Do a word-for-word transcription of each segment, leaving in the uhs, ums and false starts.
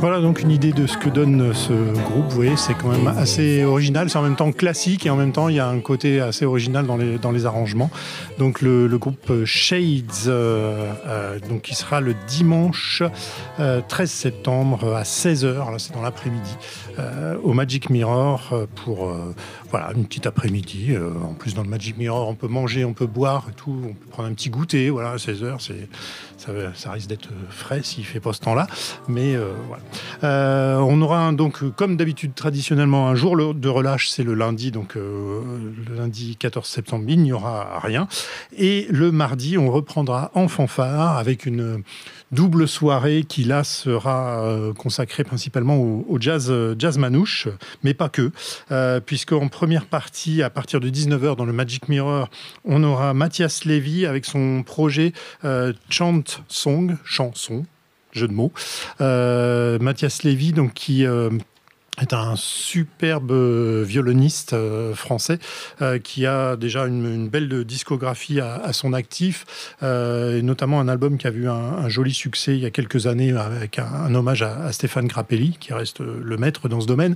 Voilà donc une idée de ce que donne ce groupe. Vous voyez, c'est quand même assez original, c'est en même temps classique et en même temps il y a un côté assez original dans les, dans les arrangements. Donc le, le groupe Shades, euh, euh, donc qui sera le dimanche euh, treize septembre à seize heures, là c'est dans l'après-midi, euh, au Magic Mirror euh, pour euh, voilà, une petite après-midi. Euh, en plus dans le Magic Mirror on peut manger, on peut boire et tout, on peut prendre un petit goûter, voilà, à seize heures, c'est, ça, ça risque d'être frais s'il fait pas ce temps-là, mais euh, voilà. Euh, on aura un, donc, comme d'habitude, traditionnellement, un jour de relâche, c'est le lundi, donc euh, le lundi quatorze septembre, il n'y aura rien. Et le mardi, on reprendra en fanfare avec une double soirée qui là sera euh, consacrée principalement au, au jazz, euh, jazz manouche, mais pas que, euh, puisqu'en première partie, à partir de dix-neuf heures dans le Magic Mirror, on aura Mathias Lévy avec son projet euh, Chant Song, chanson, jeu de mots. Euh, Mathias Lévy, donc, qui euh, est un superbe violoniste euh, français euh, qui a déjà une, une belle discographie à, à son actif, euh, et notamment un album qui a vu un, un joli succès il y a quelques années avec un, un hommage à, à Stéphane Grappelli, qui reste le maître dans ce domaine.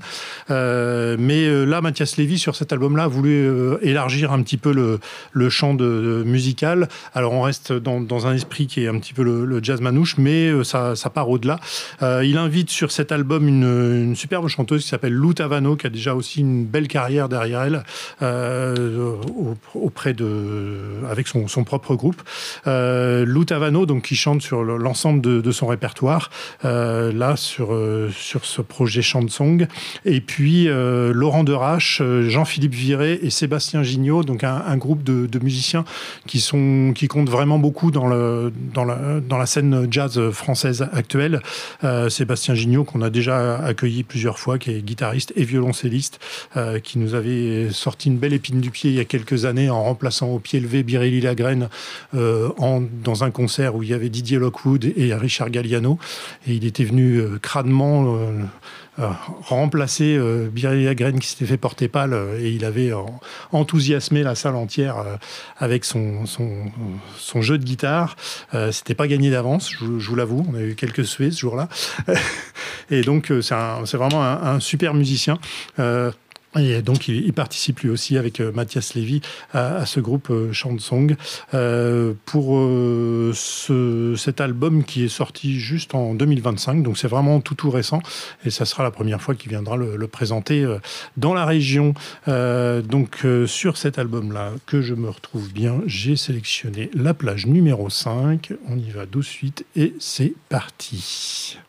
Euh, mais euh, là, Mathias Lévy, sur cet album-là, a voulu euh, élargir un petit peu le, le champ de, de musical. Alors, on reste dans, dans un esprit qui est un petit peu le, le jazz manouche, mais euh, ça, ça part au-delà. Euh, il invite sur cet album une, une superbe chanteuse qui s'appelle Lou Tavano, qui a déjà aussi une belle carrière derrière elle, euh, auprès de, avec son, son propre groupe. Euh, Lou Tavano, donc, qui chante sur l'ensemble de, de son répertoire, euh, là, sur, euh, sur ce projet Chant Song. Et puis, euh, Laurent Derache, Jean-Philippe Viré et Sébastien Gignot, donc un, un groupe de, de musiciens qui, sont, qui comptent vraiment beaucoup dans, le, dans, la, dans la scène jazz française actuelle. Euh, Sébastien Gignot, qu'on a déjà accueilli plusieurs fois, qui est guitariste et violoncelliste, euh, qui nous avait sorti une belle épine du pied il y a quelques années en remplaçant au pied levé Biréli Lagrène euh, en, dans un concert où il y avait Didier Lockwood et Richard Galliano. Et il était venu euh, crânement euh, euh, remplacer euh, Biréli Lagrène qui s'était fait porter pâle, euh, et il avait euh, enthousiasmé la salle entière euh, avec son, son, son jeu de guitare. Euh, c'était pas gagné d'avance, je, je vous l'avoue, on a eu quelques suées ce jour-là. Et donc, c'est, un, c'est vraiment un, un super musicien. Euh, Et donc, il, il participe lui aussi avec euh, Mathias Lévy à, à ce groupe euh, Chant Song euh, pour euh, ce, cet album qui est sorti juste en deux mille vingt-cinq. Donc, c'est vraiment tout tout récent et ça sera la première fois qu'il viendra le, le présenter euh, dans la région. Euh, donc, euh, sur cet album-là, que je me retrouve bien, j'ai sélectionné la plage numéro cinq. On y va de suite et c'est parti.